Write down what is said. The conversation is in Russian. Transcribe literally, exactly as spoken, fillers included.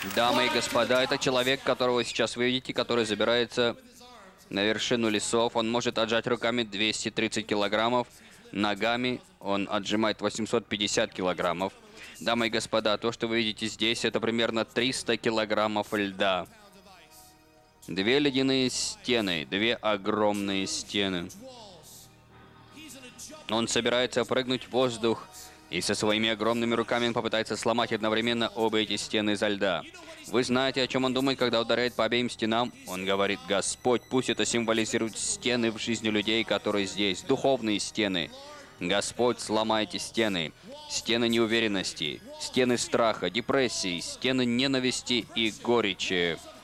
Дамы и господа, это человек, которого сейчас вы видите, который забирается на вершину лесов. Он может отжать руками двести тридцать килограммов, ногами он отжимает восемьсот пятьдесят килограммов. Дамы и господа, то, что вы видите здесь, это примерно триста килограммов льда. Две ледяные стены, две огромные стены. Он собирается прыгнуть в воздух, и со своими огромными руками он попытается сломать одновременно обе эти стены изо льда. Вы знаете, о чем он думает, когда ударяет по обеим стенам? Он говорит: «Господь, пусть это символизирует стены в жизни людей, которые здесь, духовные стены. Господь, сломайте стены, стены неуверенности, стены страха, депрессии, стены ненависти и горечи».